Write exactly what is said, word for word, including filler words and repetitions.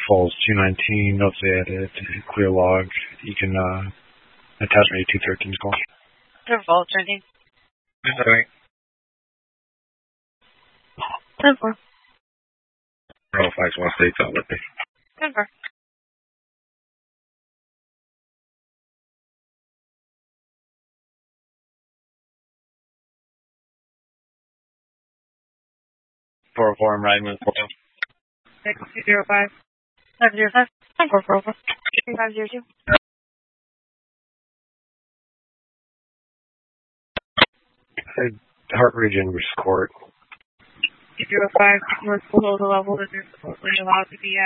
Falls two nineteen, notes added, clear log. You can uh, attach me to two thirteen's call. Clear Falls, nineteen. Okay. ten four. Oh, five one states out with me. ten four. four oh four, I'm riding with four. six two zero five. five zero five. ten four four four. five zero two. Heart region was court. zero five. North below the level that they're supposedly allowed to be at.